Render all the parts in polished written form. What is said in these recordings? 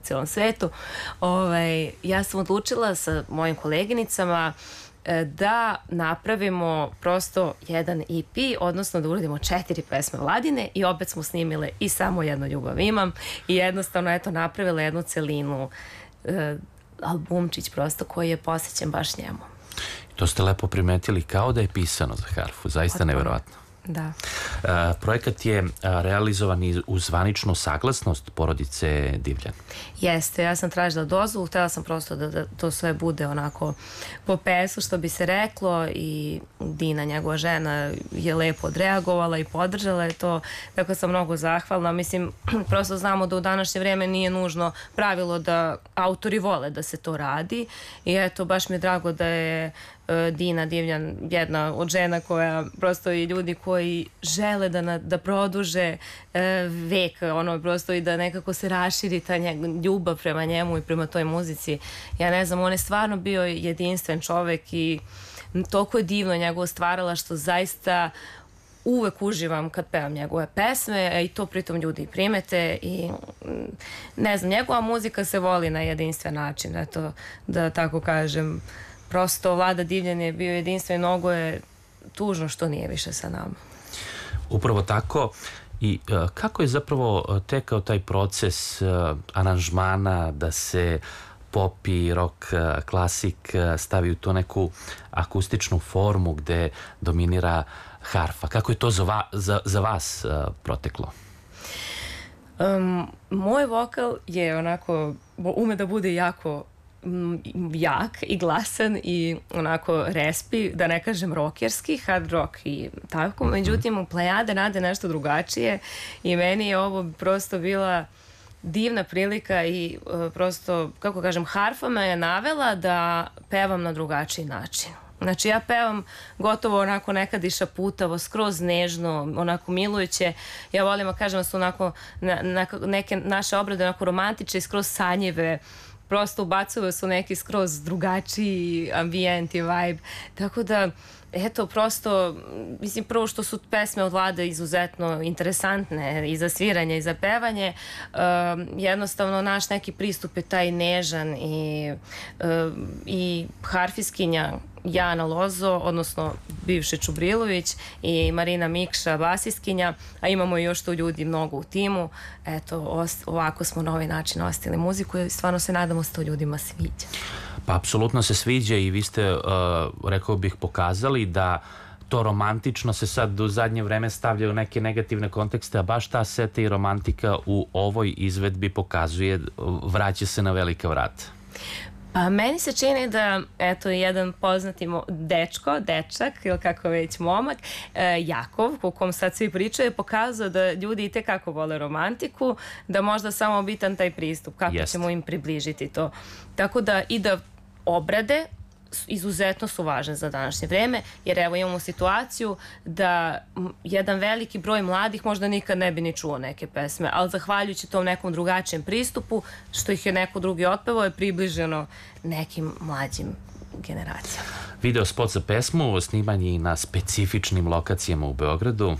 cijelom svetu, ja sam odlučila sa mojim koleginicama da napravimo prosto jedan EP, odnosno da uradimo 4 pesme Vladine i opet smo snimile i Samo jednu ljubav imam i jednostavno napravile jednu celinu, albumčić prosto koji je posvećen baš njemu. To ste lepo primetili, kao da je pisano za harfu, zaista neverovatno. Da. Projekat je realizovan uz zvaničnu saglasnost porodice Divljan. Jeste, ja sam tražila dozvolu, htjela sam prosto da to sve bude onako po pesu, što bi se reklo, i Dina, njegova žena, je lepo odreagovala i podržala je to, tako sam mnogo zahvalna. Mislim, prosto znamo da u današnje vrijeme nije nužno pravilo da autori vole da se to radi i eto, baš mi je drago da je Dina Divljan jedna od žena koja prosto i ljudi koji žele da produže vek, prosto i da nekako se raširi ta ljubav prema njemu i prema toj muzici. Ja ne znam, on je stvarno bio jedinstven čovek i toliko je divno njegovo stvarala što zaista uvek uživam kad pevam njegove pesme i to pritom ljudi primete i ne znam, njegova muzika se voli na jedinstven način, eto, da tako kažem. Prosto Vlada Divljan je bio jedinstven, mnogo je tužno što nije više sa nama. Upravo tako. I kako je zapravo tekao taj proces aranžmana da se pop i rock klasik stavi u tu neku akustičnu formu gde dominira harfa? Kako je to za vas proteklo? Moj vokal je onako, ume da bude jako jak i glasan i onako respi, da ne kažem rokerski, hard rock i tako, međutim u Plejade rade nešto drugačije i meni je ovo prosto bila divna prilika i prosto, kako kažem, harfa me je navela da pevam na drugačiji način. Znači ja pevam gotovo onako nekad i šaputavo, skroz nežno, onako milujuće. Ja volim da kažem da su onako neke naše obrade onako romantične i skroz sanjive, prosto ubacuju su neki skroz drugačiji ambijent i vibe, tako da eto, prosto, mislim, prvo što su pesme od Vlade izuzetno interesantne i za sviranje i za pevanje, jednostavno naš neki pristup je taj nežan i harfiskinja Jana Lozo, odnosno bivše Čubrilović, i Marina Mikša, basiskinja, a imamo još tu ljudi mnogo u timu. Eto, ovako smo na ovaj način ostavili muziku i stvarno se nadamo se to ljudima sviđa. Pa apsolutno se sviđa i vi ste, rekao bih, pokazali da to romantično se sad u zadnje vreme stavlja u neke negativne kontekste, a baš ta seta i romantika u ovoj izvedbi pokazuje, vraća se na velika vrata. Pa meni se čini da, eto, jedan poznati dečak, ili kako već momak, Jakov, o kom sad svi pričaju, je pokazao da ljudi itekako vole romantiku, da možda samo bitan taj pristup, kako ćemo im približiti to. Tako da i da obrade izuzetno su važne za današnje vreme, jer evo imamo situaciju da jedan veliki broj mladih možda nikad ne bi ni čuo neke pesme, ali zahvaljujući tom nekom drugačijem pristupu, što ih je neko drugi otpevao, je približeno nekim mlađim generacijama. Video spot za pesmu, snimanje na specifičnim lokacijama u Beogradu.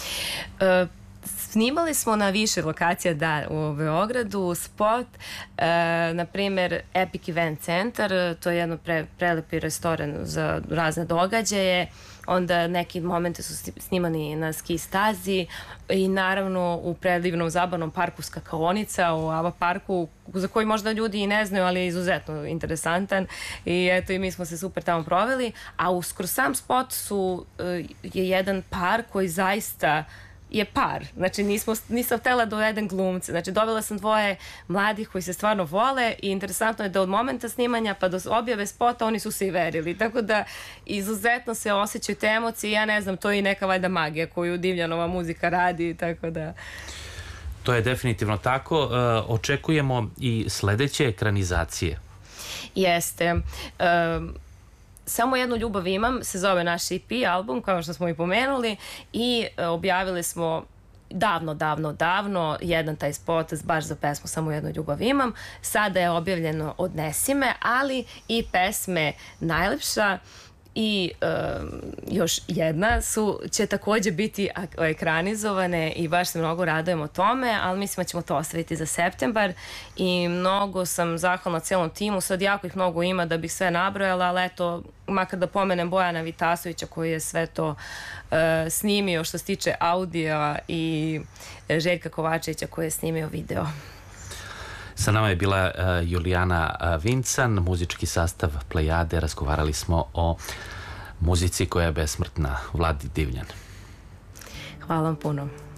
Snimali smo na više lokacija u Beogradu, spot, na primer Epic Event Centar, to je jedno prelepi restoran za razne događaje, onda neki momenti su snimani na ski stazi i naravno u predivnom zabavnom parku Skakaonica, u Ava parku, za koji možda ljudi i ne znaju, ali je izuzetno interesantan i eto i mi smo se super tamo proveli, a uskoro sam spot je jedan par koji zaista je par, znači nisam htjela da dovedem glumce, znači dovela sam dvoje mladih koji se stvarno vole i interesantno je da od momenta snimanja pa do objave spota oni su se i verili, tako da izuzetno se osjećaju te emocije, ja ne znam, to je i neka valjda magija koju Divljanova muzika radi, tako da... To je definitivno tako, očekujemo i sledeće ekranizacije. Jeste, Samo jednu ljubav imam, se zove naš EP album, kao što smo i pomenuli, i objavili smo davno jedan taj spot baš za pesmu Samo jednu ljubav imam. Sada je objavljeno Odnesi me, ali i pesme Najlepša i još jedna će takođe biti ekranizovane i baš se mnogo radujemo tome, ali mislimo da ćemo to ostaviti za septembar i mnogo sam zahvalna celom timu, sad jako ih mnogo ima da bih sve nabrojala, ali eto, makar da pomenem Bojana Vitasovića koji je sve to snimio što se tiče audio i Željka Kovačevića koji je snimio video. Sa nama je bila Julijana Vincan, muzički sastav Plejade. Razgovarali smo o muzici koja je besmrtna. Vladi Divljan. Hvala vam puno.